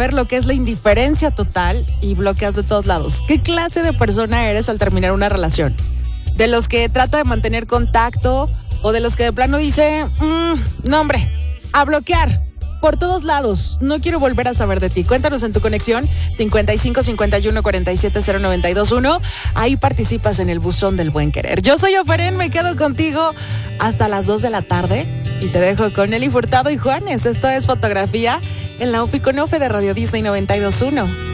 saber lo que es la indiferencia total y bloqueas de todos lados. ¿Qué clase de persona eres al terminar una relación? ¿De los que trata de mantener contacto o de los que de plano dice, no hombre, a bloquear por todos lados, no quiero volver a saber de ti? Cuéntanos en tu conexión 55 51 47 0921. Ahí participas en el buzón del buen querer. Yo soy Oferén, me quedo contigo hasta las 2 de la tarde y te dejo con Nelly Furtado y Juanes. Esto es Fotografía en la Ofi con Ofe de Radio Disney 92.1.